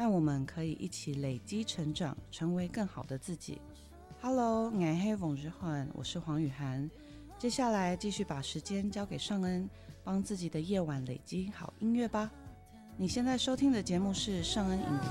但我们可以一起累积成长，成为更好的自己。Hello， 我是王日焕，我是黄雨涵。接下来继续把时间交给尚恩，帮自己的夜晚累积好音乐吧。你现在收听的节目是尚恩饮